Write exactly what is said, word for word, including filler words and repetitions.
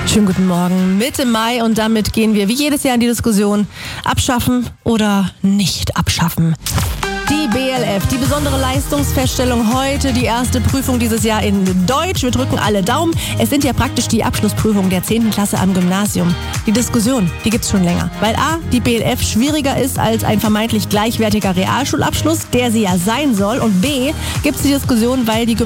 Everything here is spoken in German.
Schönen guten Morgen, Mitte Mai, und damit gehen wir wie jedes Jahr in die Diskussion: abschaffen oder nicht abschaffen. Die B L F, die besondere Leistungsfeststellung, heute die erste Prüfung dieses Jahr in Deutsch. Wir drücken alle Daumen. Es sind ja praktisch die Abschlussprüfungen der zehnten Klasse am Gymnasium. Die Diskussion, die gibt's schon länger. Weil A, die B L F schwieriger ist als ein vermeintlich gleichwertiger Realschulabschluss, der sie ja sein soll. Und B, gibt's die Diskussion, weil die